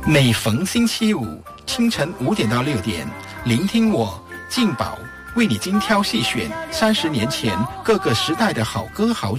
每逢星期五清晨5点到6点，聆听我静宝为你精挑细选30年前各个时代的好歌好曲。